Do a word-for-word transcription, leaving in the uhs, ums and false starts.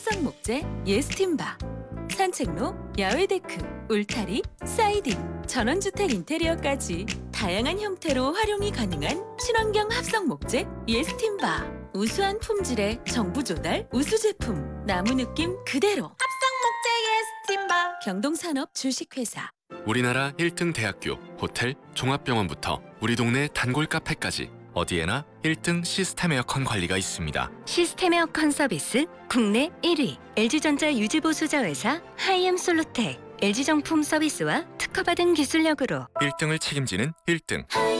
합성 목재 예스팀바, 산책로, 야외 데크, 울타리, 사이딩, 전원주택 인테리어까지 다양한 형태로 활용이 가능한 친환경 합성 목재 예스팀바. 우수한 품질의 정부 조달 우수 제품, 나무 느낌 그대로. 합성 목재 예스팀바. 경동산업 주식회사. 우리나라 일 등 대학교, 호텔, 종합병원부터 우리 동네 단골 카페까지 어디에나 일 등 시스템 에어컨 관리가 있습니다. 시스템 에어컨 서비스 국내 일 위 엘지전자 유지보수자회사 하이엠솔루텍. 엘지정품 서비스와 특허받은 기술력으로 일 등을 책임지는 일 등